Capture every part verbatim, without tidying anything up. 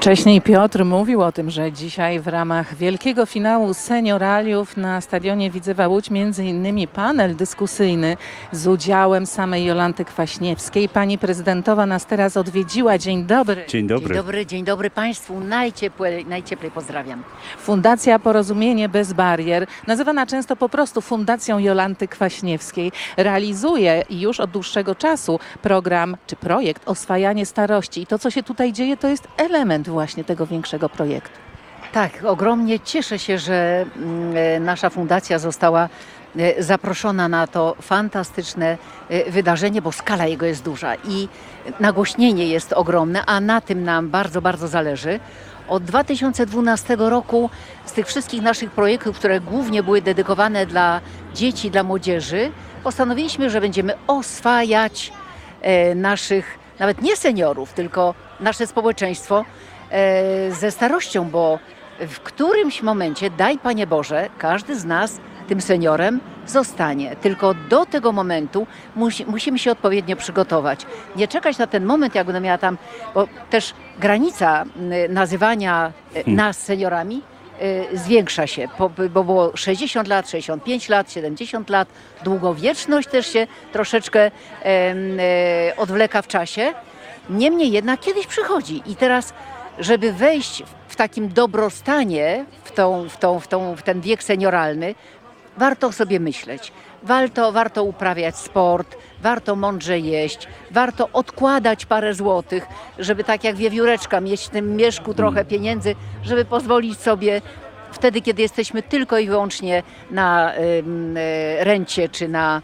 Wcześniej Piotr mówił o tym, że dzisiaj w ramach wielkiego finału senioraliów na stadionie Widzewa Łódź między innymi panel dyskusyjny z udziałem samej Jolanty Kwaśniewskiej. Pani prezydentowa nas teraz odwiedziła. Dzień dobry. Dzień dobry. Dzień dobry, dzień dobry Państwu. Najcieplej, najcieplej pozdrawiam. Fundacja Porozumienie Bez Barier, nazywana często po prostu Fundacją Jolanty Kwaśniewskiej, realizuje już od dłuższego czasu program czy projekt Oswajanie Starości. I to, co się tutaj dzieje, to jest element właśnie tego większego projektu. Tak, ogromnie cieszę się, że mm, nasza fundacja została e, zaproszona na to fantastyczne e, wydarzenie, bo skala jego jest duża i nagłośnienie jest ogromne, a na tym nam bardzo, bardzo zależy. Od dwa tysiące dwunastego roku z tych wszystkich naszych projektów, które głównie były dedykowane dla dzieci, dla młodzieży, postanowiliśmy, że będziemy oswajać e, naszych, nawet nie seniorów, tylko nasze społeczeństwo e, ze starością, bo w którymś momencie, daj Panie Boże, każdy z nas tym seniorem zostanie. Tylko do tego momentu musi, musimy się odpowiednio przygotować. Nie czekać na ten moment, jak będę miała tam, bo też granica y, nazywania y, nas seniorami y, zwiększa się, bo, bo było sześćdziesiąt lat, sześćdziesiąt pięć lat, siedemdziesiąt lat. Długowieczność też się troszeczkę y, y, odwleka w czasie. Niemniej jednak kiedyś przychodzi i teraz, żeby wejść w takim dobrostanie w, tą, w, tą, w, tą, w ten wiek senioralny, warto sobie myśleć. Warto, warto uprawiać sport, warto mądrze jeść, warto odkładać parę złotych, żeby tak jak wiewióreczka mieć w tym mieszku trochę pieniędzy, żeby pozwolić sobie wtedy, kiedy jesteśmy tylko i wyłącznie na y, y, rencie czy na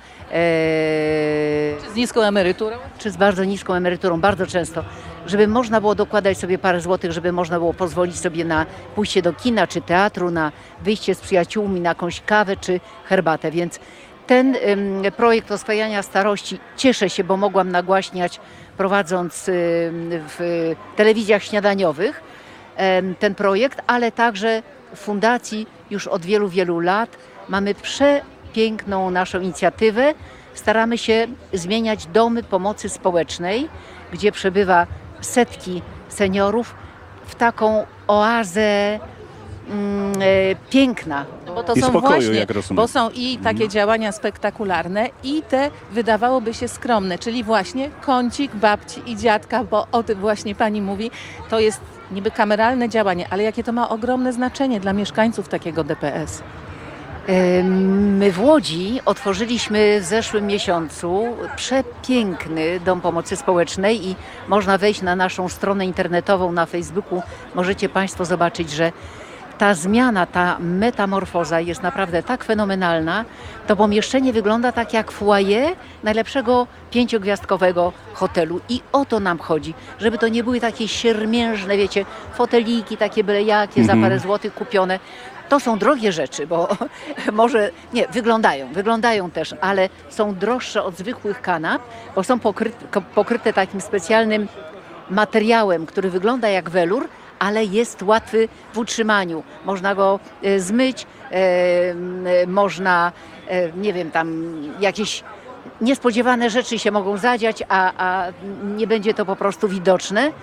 Z niską emeryturą? czy z bardzo niską emeryturą, bardzo często, żeby można było dokładać sobie parę złotych, żeby można było pozwolić sobie na pójście do kina czy teatru, na wyjście z przyjaciółmi, na jakąś kawę czy herbatę. Więc ten ym, projekt oswajania starości cieszę się, bo mogłam nagłaśniać, prowadząc ym, w telewizjach śniadaniowych ym, ten projekt, ale także w fundacji już od wielu, wielu lat mamy przepiękną naszą inicjatywę. Staramy się zmieniać domy pomocy społecznej, gdzie przebywa setki seniorów, w taką oazę mm, e, piękna. Bo to I są spokoju, właśnie, jak rozumiem. bo są i takie działania spektakularne i te wydawałoby się skromne, czyli właśnie kącik babci i dziadka, bo o tym właśnie pani mówi, to jest niby kameralne działanie, ale jakie to ma ogromne znaczenie dla mieszkańców takiego D P S. My w Łodzi otworzyliśmy w zeszłym miesiącu przepiękny dom pomocy społecznej i można wejść na naszą stronę internetową na Facebooku. Możecie Państwo zobaczyć, że ta zmiana, ta metamorfoza jest naprawdę tak fenomenalna. To pomieszczenie wygląda tak jak foyer najlepszego pięciogwiazdkowego hotelu i o to nam chodzi, żeby to nie były takie siermiężne, wiecie, foteliki takie byle jakie za parę złotych kupione. To są drogie rzeczy, bo może, nie, wyglądają, wyglądają też, ale są droższe od zwykłych kanap, bo są pokryte, pokryte takim specjalnym materiałem, który wygląda jak welur, ale jest łatwy w utrzymaniu. Można go e, zmyć, e, e, można, e, nie wiem, tam jakieś niespodziewane rzeczy się mogą zadziać, a, a nie będzie to po prostu widoczne.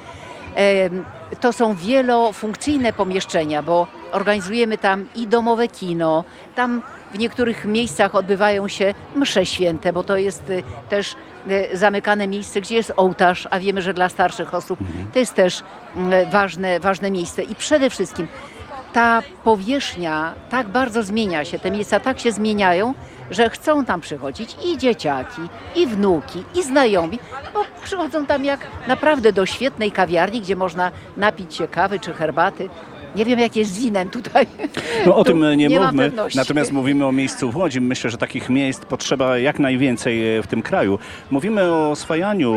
To są wielofunkcyjne pomieszczenia, bo organizujemy tam i domowe kino, tam w niektórych miejscach odbywają się msze święte, bo to jest y, też y, zamykane miejsce, gdzie jest ołtarz, a wiemy, że dla starszych osób to jest też y, ważne, ważne miejsce. I przede wszystkim ta powierzchnia tak bardzo zmienia się, te miejsca tak się zmieniają, że chcą tam przychodzić i dzieciaki, i wnuki, i znajomi, bo przychodzą tam jak naprawdę do świetnej kawiarni, gdzie można napić się kawy czy herbaty. Nie wiem, jak jest z winem tutaj. No o tym nie, nie mam mówmy, pewności. natomiast mówimy o miejscu w Łodzi. Myślę, że takich miejsc potrzeba jak najwięcej w tym kraju. Mówimy o oswajaniu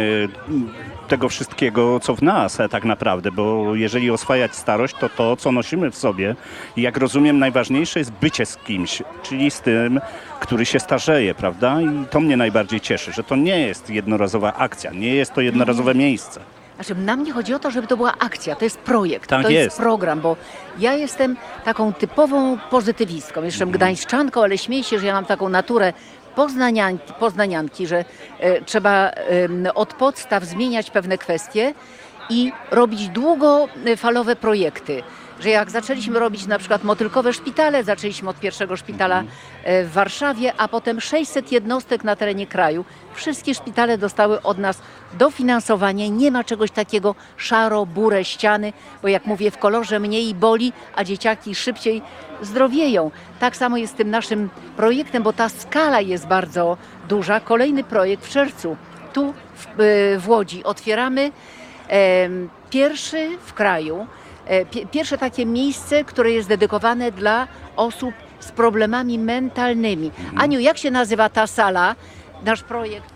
e, tego wszystkiego, co w nas e, tak naprawdę, bo jeżeli oswajać starość, to to, co nosimy w sobie, i jak rozumiem, najważniejsze jest bycie z kimś, czyli z tym, który się starzeje, prawda? I to mnie najbardziej cieszy, że to nie jest jednorazowa akcja, nie jest to jednorazowe miejsce. Znaczy, nam nie chodzi o to, żeby to była akcja, to jest projekt, Tak to jest. jest program, bo ja jestem taką typową pozytywistką, jestem gdańszczanką, ale śmieję się, że ja mam taką naturę poznanianki, poznanianki że e, trzeba e, od podstaw zmieniać pewne kwestie i robić długofalowe projekty. Że jak zaczęliśmy robić na przykład motylkowe szpitale, zaczęliśmy od pierwszego szpitala w Warszawie, a potem sześćset jednostek na terenie kraju. Wszystkie szpitale dostały od nas dofinansowanie. Nie ma czegoś takiego szaro-bure ściany, bo jak mówię, w kolorze mniej boli, a dzieciaki szybciej zdrowieją. Tak samo jest z tym naszym projektem, bo ta skala jest bardzo duża. Kolejny projekt w czerwcu. Tu w, w Łodzi otwieramy e, pierwszy w kraju Pierwsze takie miejsce, które jest dedykowane dla osób z problemami mentalnymi. Aniu, jak się nazywa ta sala? Nasz projekt.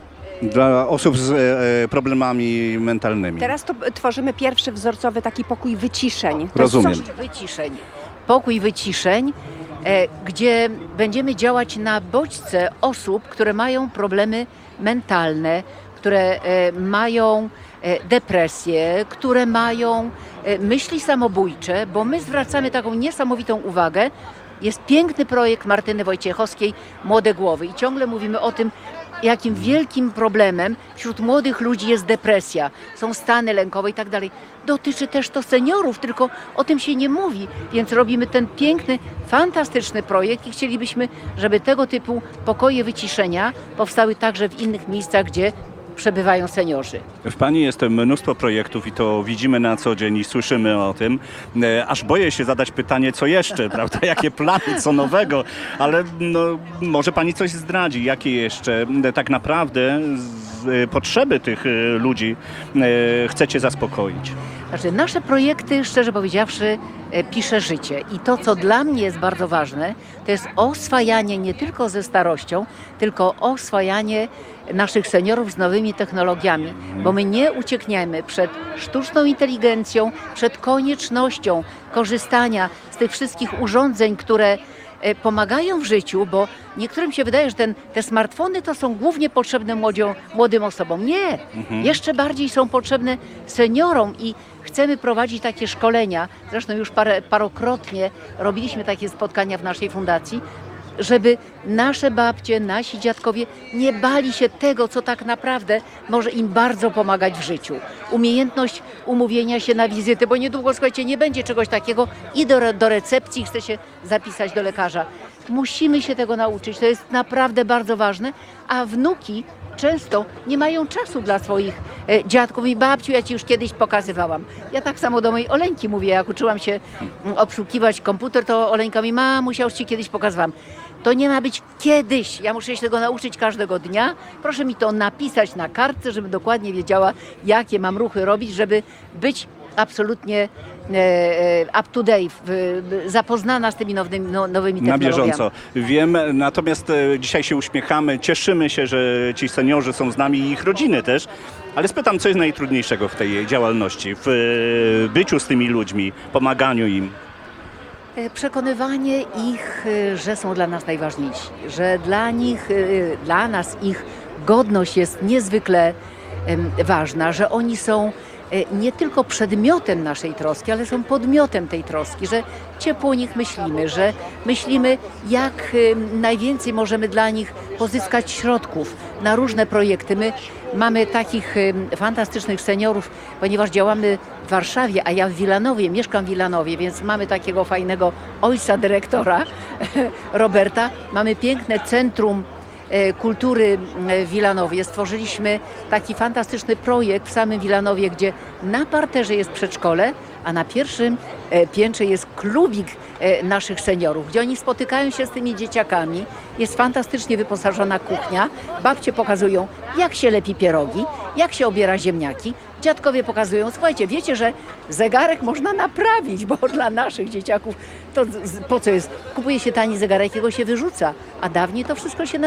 Dla osób z e, problemami mentalnymi. Teraz to tworzymy pierwszy wzorcowy taki pokój wyciszeń. To Rozumiem. jest coś- Wyciszeń. Pokój wyciszeń, e, gdzie będziemy działać na bodźce osób, które mają problemy mentalne, które e, mają e, depresję, które mają e, myśli samobójcze, bo my zwracamy taką niesamowitą uwagę. Jest piękny projekt Martyny Wojciechowskiej Młode Głowy i ciągle mówimy o tym, jakim wielkim problemem wśród młodych ludzi jest depresja, są stany lękowe i tak dalej. Dotyczy też to seniorów, tylko o tym się nie mówi, więc robimy ten piękny, fantastyczny projekt i chcielibyśmy, żeby tego typu pokoje wyciszenia powstały także w innych miejscach, gdzie przebywają seniorzy. W Pani jest mnóstwo projektów i to widzimy na co dzień i słyszymy o tym. E, Aż boję się zadać pytanie, co jeszcze, prawda? Jakie plany, co nowego, ale no, może Pani coś zdradzi, jakie jeszcze e, tak naprawdę z, e, potrzeby tych e, ludzi e, chcecie zaspokoić. Znaczy, nasze projekty, szczerze powiedziawszy, e, pisze życie. I to, co dla mnie jest bardzo ważne, to jest oswajanie nie tylko ze starością, tylko oswajanie naszych seniorów z nowymi technologiami, bo my nie uciekniemy przed sztuczną inteligencją, przed koniecznością korzystania z tych wszystkich urządzeń, które e, pomagają w życiu, bo niektórym się wydaje, że ten, te smartfony to są głównie potrzebne młodziom, młodym osobom. Nie, jeszcze bardziej są potrzebne seniorom i chcemy prowadzić takie szkolenia. Zresztą już parę, parokrotnie robiliśmy takie spotkania w naszej fundacji, żeby nasze babcie, nasi dziadkowie nie bali się tego, co tak naprawdę może im bardzo pomagać w życiu. Umiejętność umówienia się na wizyty, bo niedługo, słuchajcie, nie będzie czegoś takiego i do, do recepcji chce się zapisać do lekarza. Musimy się tego nauczyć, to jest naprawdę bardzo ważne, a wnuki często nie mają czasu dla swoich e, dziadków i babciu, ja ci już kiedyś pokazywałam. Ja tak samo do mojej Oleńki mówię, jak uczyłam się mm, obsługiwać komputer, to Oleńka mi, mamusia, już ci kiedyś pokazywałam. To nie ma być kiedyś, ja muszę się tego nauczyć każdego dnia. Proszę mi to napisać na kartce, żebym dokładnie wiedziała, jakie mam ruchy robić, żeby być absolutnie e, up to date, w, zapoznana z tymi nowymi, no, nowymi Na technologiami. bieżąco. Wiem, natomiast e, dzisiaj się uśmiechamy, cieszymy się, że ci seniorzy są z nami i ich rodziny też, ale spytam, co jest najtrudniejszego w tej działalności, w e, byciu z tymi ludźmi, pomaganiu im? E, Przekonywanie ich, e, że są dla nas najważniejsi, że dla nich, e, dla nas ich godność jest niezwykle em, ważna, że oni są e, nie tylko przedmiotem naszej troski, ale są podmiotem tej troski, że ciepło o nich myślimy, że myślimy, jak e, najwięcej możemy dla nich pozyskać środków na różne projekty. My mamy takich e, fantastycznych seniorów, ponieważ działamy w Warszawie, a ja w Wilanowie, mieszkam w Wilanowie, więc mamy takiego fajnego ojca dyrektora, Roberta. Mamy piękne centrum e, kultury w Wilanowie. Stworzyliśmy taki fantastyczny projekt w samym Wilanowie, gdzie na parterze jest przedszkole, a na pierwszym e, piętrze jest klubik e, naszych seniorów, gdzie oni spotykają się z tymi dzieciakami. Jest fantastycznie wyposażona kuchnia. Babcie pokazują, jak się lepi pierogi, jak się obiera ziemniaki. Dziadkowie pokazują, słuchajcie, wiecie, że zegarek można naprawić, bo dla naszych dzieciaków to z- po co jest? Kupuje się tani zegarek, jego się wyrzuca, a dawniej to wszystko się